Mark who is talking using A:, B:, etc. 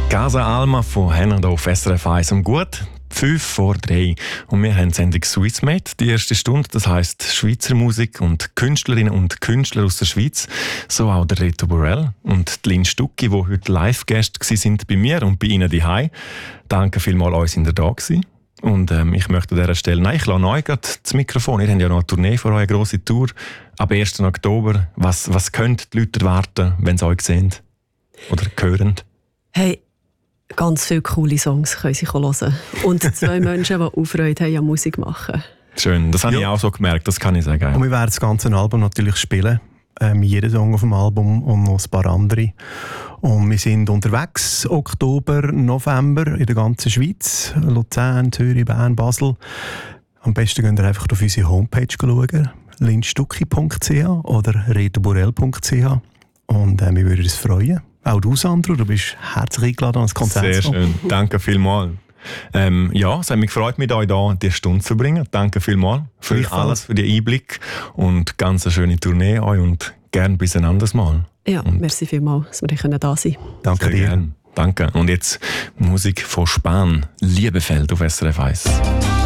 A: Casa Alma von Henner hier auf SRF 1 um gut 5 vor 3. Und wir haben die Sendung Swissmade, die erste Stunde. Das heisst Schweizer Musik und Künstlerinnen und Künstler aus der Schweiz. So auch der Reto Borrell und die Lynn Stucki, die heute Live-Gäste sind bei mir und bei Ihnen daheim. Danke vielmals, euch sind ihr da gewesen. Und ich möchte an dieser Stelle, ich lasse euch gerade das Mikrofon. Ihr habt ja noch eine Tournee vor euch, eine grosse Tour. Ab 1. Oktober. Was können die Leute erwarten, wenn sie euch sehen oder hören?
B: Hey, ganz viele coole Songs können sie hören. Und 2 Menschen, die auch Freude haben an Musik machen.
A: Schön, das habe ich auch so gemerkt, das kann ich sagen.
C: Und wir werden das ganze Album natürlich spielen. Jeden Song auf dem Album und noch ein paar andere. Und wir sind unterwegs, Oktober, November in der ganzen Schweiz. Luzern, Zürich, Bern, Basel. Am besten könnt ihr einfach auf unsere Homepage schauen, linstucki.ch oder retoborrell.ch. Und wir würden uns freuen. Auch du, Sandro, du bist herzlich eingeladen ans Konzert.
A: Sehr schön, danke vielmals. Es hat mich gefreut, mit euch hier die Stunde zu verbringen. Danke vielmals für alles, für den Einblick und ganz eine schöne Tournee euch und gerne bis ein anderes Mal.
B: Ja, merci vielmals, dass wir da sein können.
C: Danke dir.
A: Gern. Danke. Und jetzt Musik von Span, Liebefeld auf SRF 1.